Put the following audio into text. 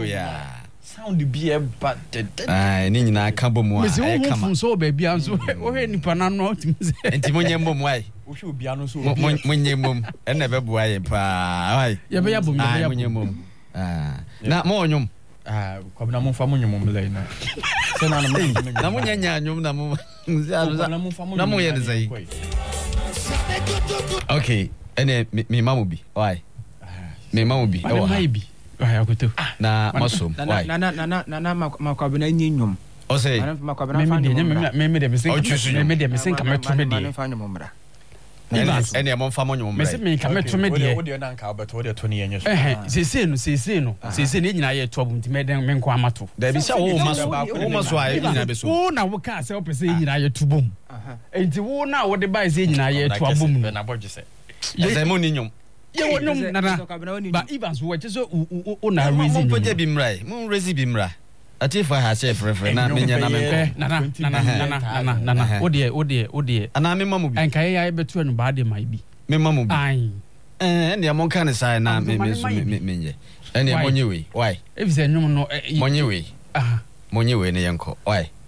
ya sound be but ni nyina ka bom a e kama so ba bia nso o he nipa na no timse enti monye mbom wai wo hwe obia no so monye mbom ena be boa ye pa wai ye be ya bom ye be ya monye mbom na mo onyum kwabena mo fa mo nyum mlai na se na mo nyanya nyum na mo na mo ye dizai okay ene me mamu bi wai me mamu bi ewa bi akoto na masom why na makwabena nyinyum o say makwabena fa nyum me de mesen ka meto me de fa nyum mra ene mo fa mo nyum mese me ka meto me de wo de na nka obeto wo de to ne yenye so sese no nyina ye to abum ti me den me nko amato da bi sha wo maso ayi nyina be so wo na wo ka se opese nyina ye to bom enti wo na wo de bai se nyina ye to abum na bodje se ye mo ni nyum ye wo nyum nana ba Evans wo che so o na raise mo poje bi mrai mo raise bi mra atifa ha chef refer na menya na menko nana ode ana me mamu bi enka ya betu anu ba de mai bi me mamu bi ai ene mo kan sai na menye ene monye we why if say nyum no monye we ne yenko why